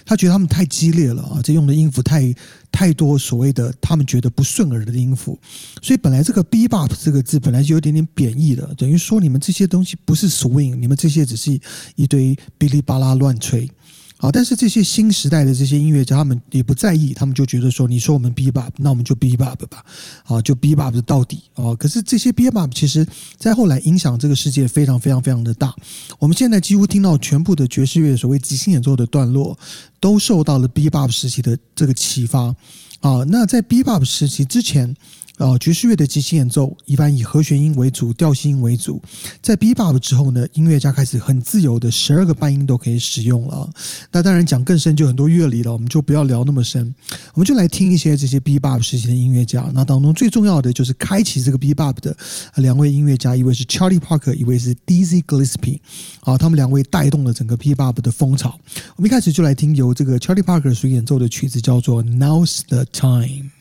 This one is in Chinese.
他觉得他们太激烈了啊，这用的音符太多所谓的他们觉得不顺耳的音符，所以本来这个 bebop 这个字本来就有点点贬义的，等于说你们这些东西不是 swing， 你们这些只是一堆哔哩吧啦乱吹。好，但是这些新时代的这些音乐家，他们也不在意，他们就觉得说，你说我们 bebop， 那我们就 bebop 吧，啊，就 bebop 到底啊。可是这些 bebop 其实在后来影响这个世界非常非常非常的大。我们现在几乎听到全部的爵士乐所谓即兴演奏的段落，都受到了 bebop 时期的这个启发啊。那在 bebop 时期之前，爵士乐的即兴演奏一般以和弦音为主，调性音为主。在 bebop 之后呢，音乐家开始很自由的12个半音都可以使用了。那当然讲更深就很多乐理了，我们就不要聊那么深，我们就来听一些这些 bebop 时期的音乐家。那当中最重要的就是开启这个 bebop 的两位音乐家，一位是 Charlie Parker， 一位是 Dizzy Gillespie， 他们两位带动了整个 bebop 的风潮。我们一开始就来听由这个 Charlie Parker 所演奏的曲子，叫做 Now's the Time。